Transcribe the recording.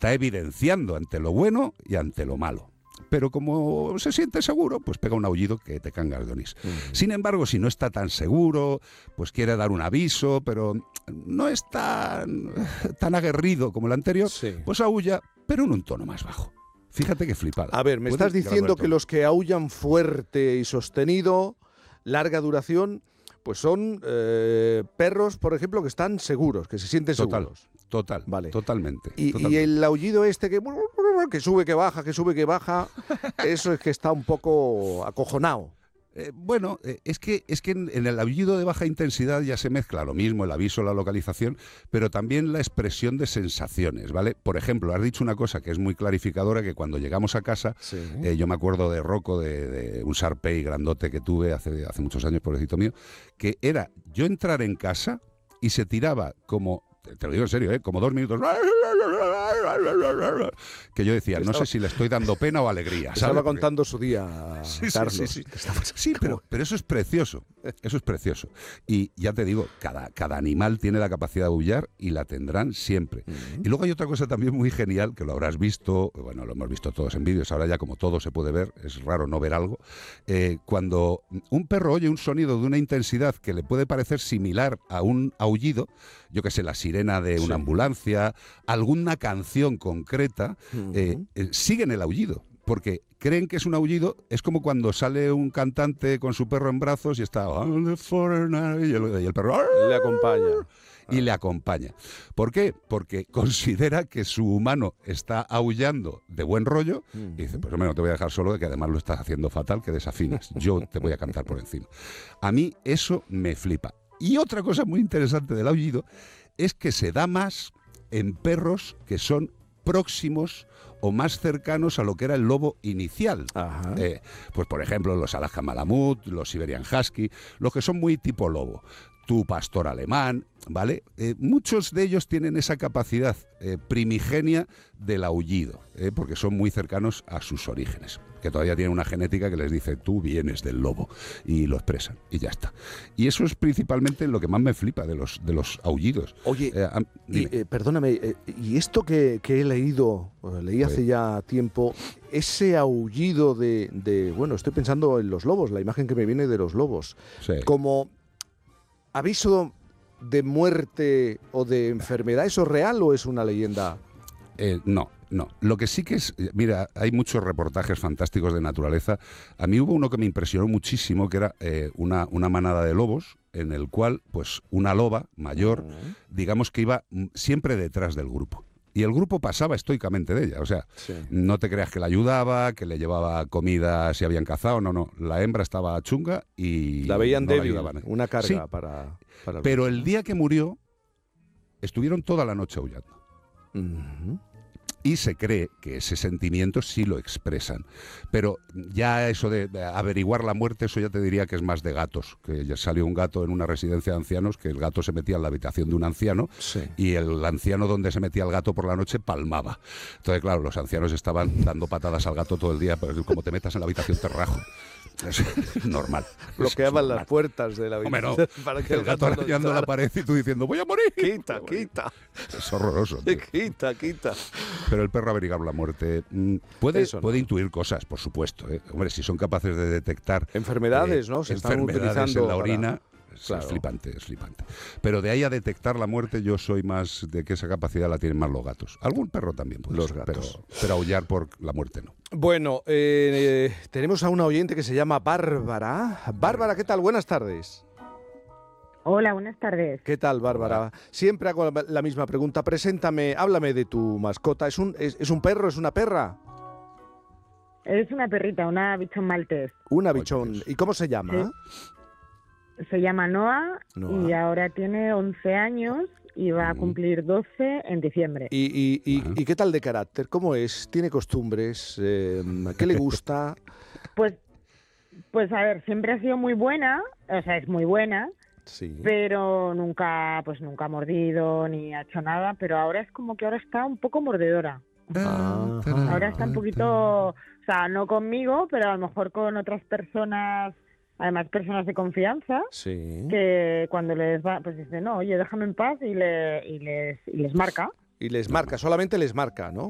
está evidenciando ante lo bueno y ante lo malo. Pero como se siente seguro, pues pega un aullido que te cangas de onís. Sin embargo, si no está tan seguro, pues quiere dar un aviso, pero no es tan aguerrido como el anterior, pues aúlla, pero en un tono más bajo. Fíjate qué flipada. A ver, me estás diciendo que los que aúllan fuerte y sostenido, larga duración, pues son perros, por ejemplo, que están seguros, que se sienten seguros. Vale. Totalmente. Y el aullido este que sube, que baja, que sube, que baja, eso es que está un poco acojonado. Es que en el aullido de baja intensidad ya se mezcla lo mismo, el aviso, la localización, pero también la expresión de sensaciones, ¿vale? Por ejemplo, has dicho una cosa que es muy clarificadora, que cuando llegamos a casa, yo me acuerdo de Rocco, de un Shar-Pei grandote que tuve hace muchos años, pobrecito mío, que era yo entrar en casa y se tiraba como... Te lo digo en serio, como 2 minutos, que yo decía, no sé si le estoy dando pena o alegría. Estaba contando su día, Carlos. Sí, pero eso es precioso, Y ya te digo, cada animal tiene la capacidad de aullar y la tendrán siempre. Y luego hay otra cosa también muy genial, que lo habrás visto, bueno, lo hemos visto todos en vídeos, ahora ya como todo se puede ver, es raro no ver algo, cuando un perro oye un sonido de una intensidad que le puede parecer similar a un aullido, yo que sé, la sirena de una ambulancia, alguna canción concreta, siguen el aullido, porque creen que es un aullido. Es como cuando sale un cantante con su perro en brazos y está y el perro le acompaña. Y le acompaña. ¿Por qué? Porque considera que su humano está aullando de buen rollo y dice, pues hombre, no te voy a dejar solo, que además lo estás haciendo fatal, que desafinas. Yo te voy a cantar por encima. A mí eso me flipa. Y otra cosa muy interesante del aullido es que se da más en perros que son próximos o más cercanos a lo que era el lobo inicial. Pues por ejemplo los Alaskan Malamut, los Siberian Husky, los que son muy tipo lobo. Tu pastor alemán, ¿vale? Muchos de ellos tienen esa capacidad primigenia del aullido, porque son muy cercanos a sus orígenes, que todavía tienen una genética que les dice, tú vienes del lobo, y lo expresan, y ya está. Y eso es principalmente lo que más me flipa de los aullidos. Oye, perdóname, y esto que he leído, leí hace ya tiempo, ese aullido bueno, estoy pensando en los lobos, la imagen que me viene de los lobos, como... ¿Aviso de muerte o de enfermedad? ¿Eso es real o es una leyenda? No. Lo que sí que es... Mira, hay muchos reportajes fantásticos de naturaleza. A mí hubo uno que me impresionó muchísimo, que era una manada de lobos, en el cual, pues, una loba mayor, digamos que iba siempre detrás del grupo. Y el grupo pasaba estoicamente de ella, o sea, no te creas que la ayudaba, que le llevaba comida si habían cazado, no, la hembra estaba chunga y la veían no débil, la ayudaban. Una carga para pero el día que murió, estuvieron toda la noche aullando. Y se cree que ese sentimiento sí lo expresan. Pero ya eso de averiguar la muerte, eso ya te diría que es más de gatos. Que ya salió un gato en una residencia de ancianos, que el gato se metía en la habitación de un anciano y el anciano donde se metía el gato por la noche palmaba. Entonces, claro, los ancianos estaban dando patadas al gato todo el día, pero como te metas en la habitación te rajo. Es normal. Bloqueaban las puertas de la habitación. Hombre, no. Para que el gato arañando la pared y tú diciendo, voy a morir. Quita. Es horroroso. Tío. Quita. Pero el perro averiguar la muerte puede intuir cosas, por supuesto. Hombre, si son capaces de detectar... Enfermedades, ¿no? Se están utilizando en la orina... Claro. Es flipante. Pero de ahí a detectar la muerte, yo soy más de que esa capacidad la tienen más los gatos. Algún perro también puede ser, gatos. Pero aullar por la muerte no. Bueno, tenemos a una oyente que se llama Bárbara. Bárbara, ¿qué tal? Buenas tardes. Hola, buenas tardes. ¿Qué tal, Bárbara? Siempre hago la misma pregunta. Preséntame, háblame de tu mascota. ¿Es un perro? ¿Es una perra? Es una perrita, una bichón maltés. Una bichón. ¿Y cómo se llama? Se llama Noah y ahora tiene 11 años y va a cumplir 12 en diciembre. ¿Y qué tal de carácter? ¿Cómo es? ¿Tiene costumbres? ¿Qué le gusta? Pues a ver, siempre ha sido muy buena, o sea, es muy buena, pero nunca ha mordido ni ha hecho nada, pero ahora es como que ahora está un poco mordedora. Ahora está un poquito, o sea, no conmigo, pero a lo mejor con otras personas. Además, personas de confianza, que cuando les va, pues dicen, no, oye, déjame en paz y les marca. Y les marca, solamente les marca, ¿no?